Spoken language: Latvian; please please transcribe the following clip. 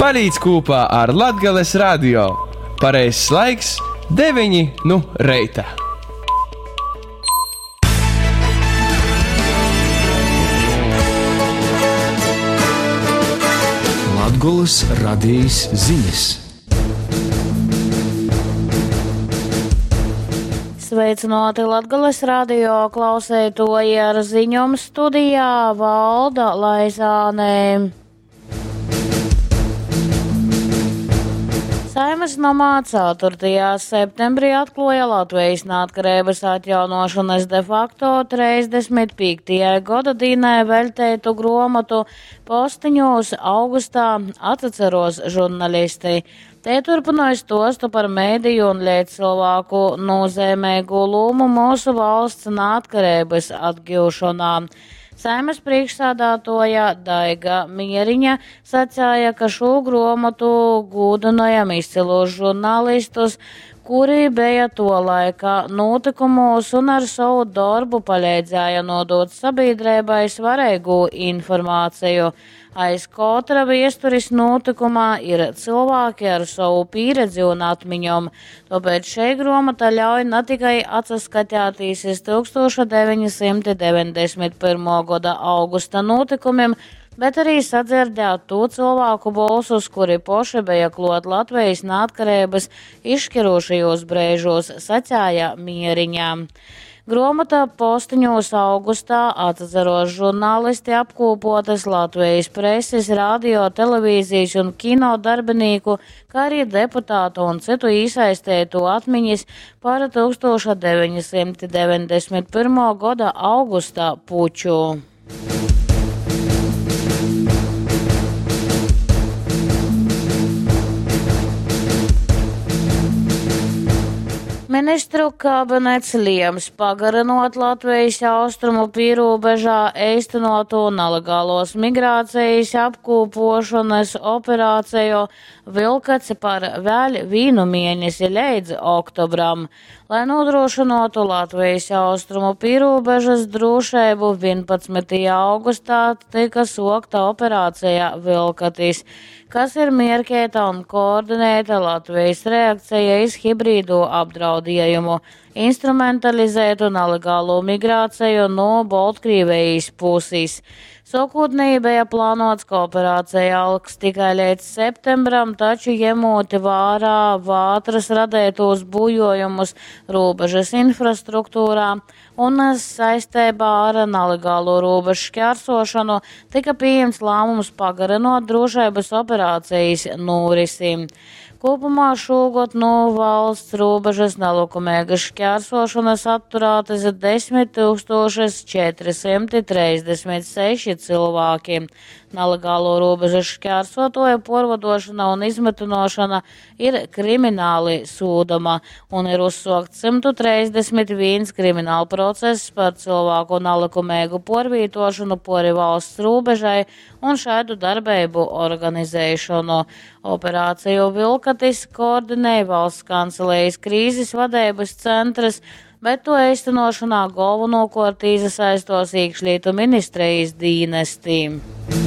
Palīdz kopā ar Latgales radio. Pareizs laiks 9 no reita. Latgolas radijas ziņas. Sveicināti Latgales radio klausētoji ar ziņojumu studijā Valda Laizānē. Saeimas namā 4. septembrī atklāja Latvijas neatkarības atjaunošanas de facto 35. gadadīnē veltētu grāmatu postiņos augustā atceros žurnālisti. Te turpināja stostu par mēdīju un līdz cilvēku nozīmīgu lomu mūsu valsts neatkarības atgūšanā. Saeimas priekšsādātoja Daiga Mieriņa sacīja, ka šo grāmatu gūdinājam izcilus žurnālistus, kuri bija to laika notikumos un ar savu darbu palīdzēja nodot sabiedrībai svarīgu informāciju. Aiz katra vēstures notikumā ir cilvēki ar savu pieredzi un atmiņām, tāpēc šī grāmata ļauj ne tikai atsaskatīties 1991. gada augusta notikumiem, bet arī sadzirdēt to cilvēku balsus, kuri poši bija klāt Latvijas neatkarības izšķirošajos brēžos, sacīja Mieriņā. Grāmatā postiņos augustā atceros žurnālisti apkopotas Latvijas preses, radio, televīzijas un kino darbinieku, kā arī deputātu un citu iesaistētu atmiņas par 1991. gada augusta puču. Ministru kabinets lēms pagarinot Latvijas austrumu pierobežā īstenoto nelegālos migrācijas apkopošanas operāciju Vilkaci par vēl vienu mēnesi līdz oktobram. Lai nodrošinātu Latvijas austrumu pierobežas drošību, 11. augustā tika sokta operācija Vilkatis, kas ir mērķēta un koordinēta Latvijas reakcija iz hibrīdu apdraudējumu, instrumentalizētu nelegālo migrāciju no Baltkrievijas puses. Sākotnēji bija plānots, ka operācija algs tikai līdz septembram, taču ņemot vērā vātras radētos bujojumus robežas infrastruktūrā un saistībā ar nelegālo robežu šķērsošanu, tika pieņemts lēmums pagarinot drošības operācijas norisi. Kopumā šogad no valsts robežas nelikumīgas šķērsošanas atturētas 10 436 cilvēki. Nelegālo robežas šķērsotoju porvadošana un izmetinošana ir krimināli sūdama un ir uzsākts 131 krimināla process par cilvēku nelikumīgu porvītošanu pori valsts robežai un šādu darbību organizēšanu. Operāciju Vilkatis koordinēja valsts kancelējas krīzes vadības centrs, bet to īstenošanā galvenokārt iesaistos iekšlietu ministrijas dienesti.